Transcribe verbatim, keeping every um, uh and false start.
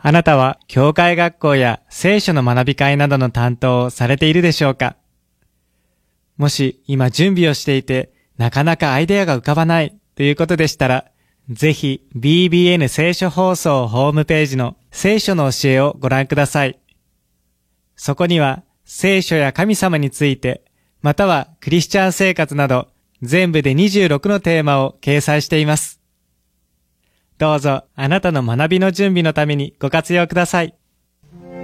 あなたは教会学校や聖書の学び会などの担当をされているでしょうか？もし今準備をしていてなかなかアイデアが浮かばないということでしたら、ぜひ ビービーエヌ 聖書放送ホームページの聖書の教えをご覧ください。そこには聖書や神様について、またはクリスチャン生活など全部でにじゅうろくのテーマを掲載しています。どうぞあなたの学びの準備のためにご活用ください。